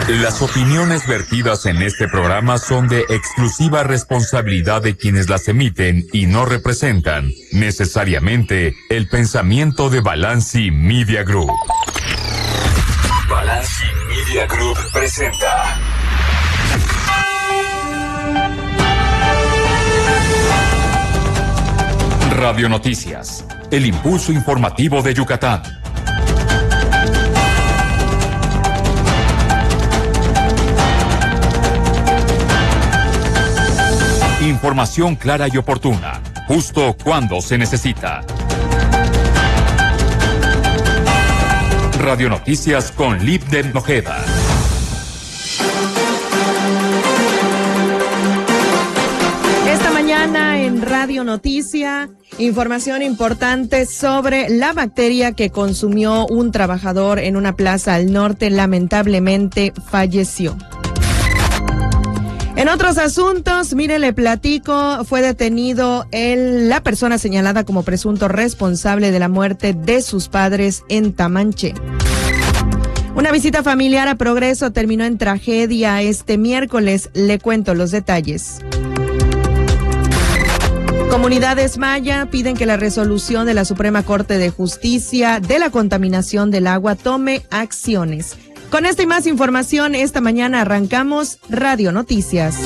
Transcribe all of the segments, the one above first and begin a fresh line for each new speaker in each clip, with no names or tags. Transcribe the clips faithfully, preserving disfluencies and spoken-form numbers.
Las opiniones vertidas en este programa son de exclusiva responsabilidad de quienes las emiten y no representan necesariamente el pensamiento de Balanci Media Group. Balanci Media Group presenta Radio Noticias, el impulso informativo de Yucatán. Información clara y oportuna, justo cuando se necesita. Radio Noticias con Libden Ojeda.
Esta mañana en Radio Noticia, información importante sobre la bacteria que consumió un trabajador en una plaza al norte, lamentablemente falleció. En otros asuntos, mire, le platico, fue detenido el, la persona señalada como presunto responsable de la muerte de sus padres en Tamanche. Una visita familiar a Progreso terminó en tragedia este miércoles. Le cuento los detalles. Comunidades maya piden que la resolución de la Suprema Corte de Justicia de la contaminación del agua tome acciones. Con esta y más información, esta mañana arrancamos Radio Noticias.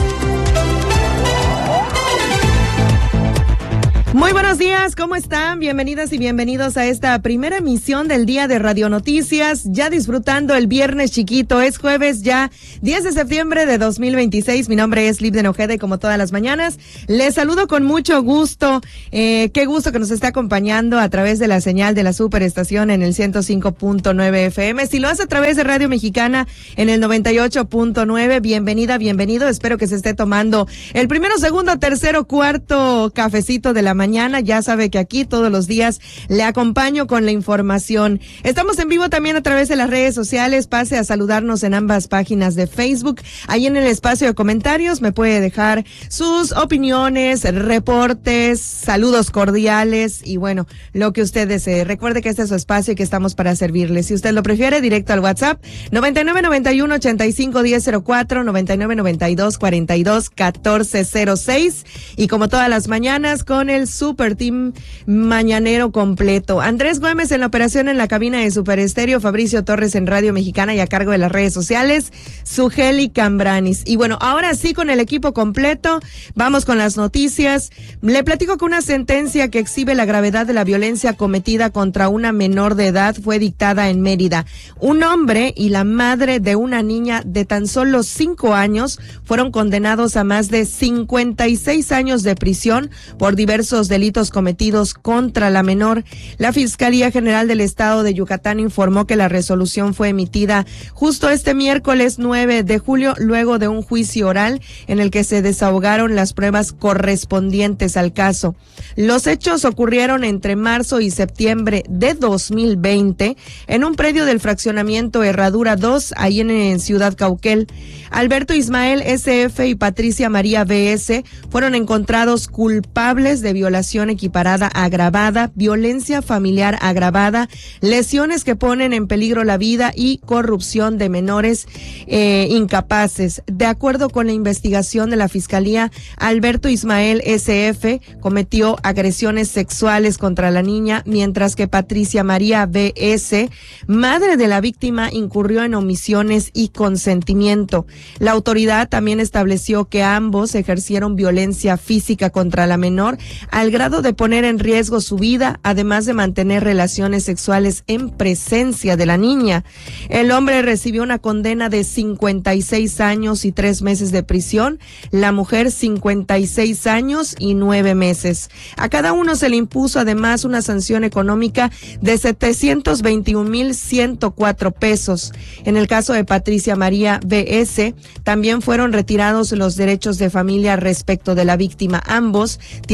Muy buenos días, ¿cómo están? Bienvenidas y bienvenidos a esta primera emisión del día de Radio Noticias, ya disfrutando el viernes chiquito. Es jueves ya diez de septiembre de dos mil veintiséis. Mi nombre es Libden Ojeda y como todas las mañanas, les saludo con mucho gusto. Eh, qué gusto que nos esté acompañando a través de la señal de la superestación en el ciento cinco punto nueve F M. Si lo hace a través de Radio Mexicana en el noventa y ocho punto nueve, bienvenida, bienvenido. Espero que se esté tomando el primero, segundo, tercero, cuarto cafecito de la mañana. Ya sabe que aquí todos los días le acompaño con la información. Estamos en vivo también a través de las redes sociales. Pase a saludarnos en ambas páginas de Facebook. Ahí en el espacio de comentarios me puede dejar sus opiniones, reportes, saludos cordiales y bueno, lo que usted desee. Recuerde que este es su espacio y que estamos para servirle. Si usted lo prefiere, directo al WhatsApp noventa y nueve noventa y uno ochenta y cinco diez cero cuatro, noventa y nueve noventa y dos cuarenta y dos catorce cero seis y como todas las mañanas con el Super Team mañanero completo. Andrés Güemes en la operación en la cabina de Super Estéreo, Fabricio Torres en Radio Mexicana y a cargo de las redes sociales, Sugeli Cambranis. Y bueno, ahora sí con el equipo completo, vamos con las noticias. Le platico que una sentencia que exhibe la gravedad de la violencia cometida contra una menor de edad fue dictada en Mérida. Un hombre y la madre de una niña de tan solo cinco años fueron condenados a más de cincuenta y seis años de prisión por diversos delitos cometidos contra la menor. La Fiscalía General del Estado de Yucatán informó que la resolución fue emitida justo este miércoles nueve de julio, luego de un juicio oral en el que se desahogaron las pruebas correspondientes al caso. Los hechos ocurrieron entre marzo y septiembre de dos mil veinte en un predio del fraccionamiento Herradura dos, ahí en, en Ciudad Cauquel. Alberto Ismael S F y Patricia María B S fueron encontrados culpables de violación equiparada agravada, violencia familiar agravada, lesiones que ponen en peligro la vida y corrupción de menores eh, incapaces. De acuerdo con la investigación de la Fiscalía, Alberto Ismael S F cometió agresiones sexuales contra la niña, mientras que Patricia María B S, madre de la víctima, incurrió en omisiones y consentimiento. La autoridad también estableció que ambos ejercieron violencia física contra la menor al grado de poner en riesgo su vida, además de mantener relaciones sexuales en presencia de la niña. El hombre recibió una condena de cincuenta y seis años y tres meses de prisión, la mujer cincuenta y seis años y nueve meses. A cada uno se le impuso además una sanción económica de setecientos veintiún mil ciento cuatro pesos. En el caso de Patricia María B S, también fueron retirados los derechos de familia respecto de la víctima. Ambos tienen prohibido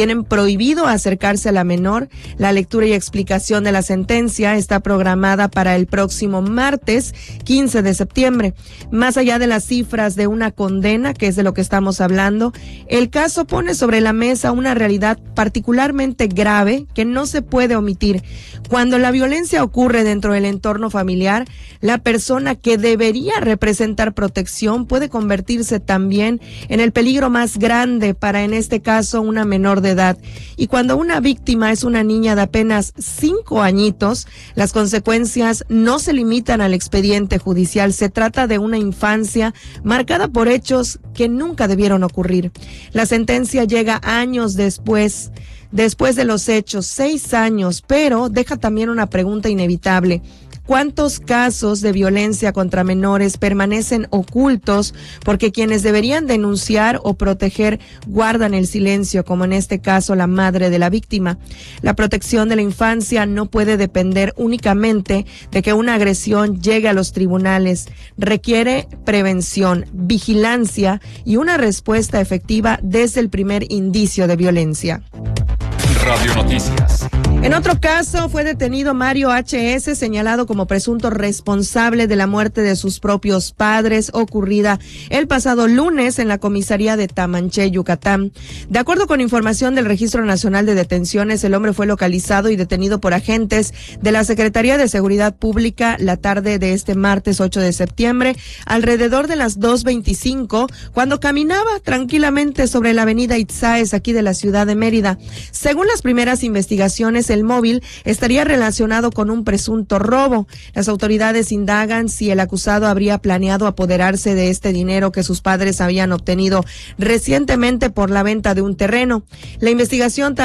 prohibido acercarse a la menor. La lectura y explicación de la sentencia está programada para el próximo martes quince de septiembre. Más allá de las cifras de una condena, que es de lo que estamos hablando, el caso pone sobre la mesa una realidad particularmente grave que no se puede omitir. Cuando la violencia ocurre dentro del entorno familiar, la persona que debería representar protección puede convertirse también en el peligro más grande para, en este caso, una menor de edad. Y cuando una víctima es una niña de apenas cinco añitos, las consecuencias no se limitan al expediente judicial. Se trata de una infancia marcada por hechos que nunca debieron ocurrir. La sentencia llega años después, después de los hechos, seis años, pero deja también una pregunta inevitable. ¿Cuántos casos de violencia contra menores permanecen ocultos porque quienes deberían denunciar o proteger guardan el silencio, como en este caso la madre de la víctima? La protección de la infancia no puede depender únicamente de que una agresión llegue a los tribunales. Requiere prevención, vigilancia y una respuesta efectiva desde el primer indicio de violencia.
Radio Noticias.
En otro caso, fue detenido Mario H S, señalado como presunto responsable de la muerte de sus propios padres, ocurrida el pasado lunes en la comisaría de Tamanché, Yucatán. De acuerdo con información del Registro Nacional de Detenciones, el hombre fue localizado y detenido por agentes de la Secretaría de Seguridad Pública la tarde de este martes ocho de septiembre, alrededor de las dos veinticinco, cuando caminaba tranquilamente sobre la avenida Itzáes, aquí de la ciudad de Mérida. Según las primeras investigaciones, el móvil estaría relacionado con un presunto robo. Las autoridades indagan si el acusado habría planeado apoderarse de este dinero que sus padres habían obtenido recientemente por la venta de un terreno. La investigación